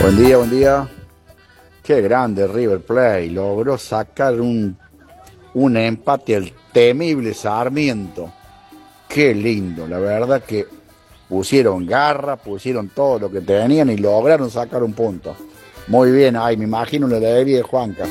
Buen día, buen día. Qué grande River Plate. Logró sacar un empate al temible Sarmiento. Qué lindo. La verdad que pusieron garra, pusieron todo lo que tenían y lograron sacar un punto. Muy bien, ay, me imagino la de Juanca.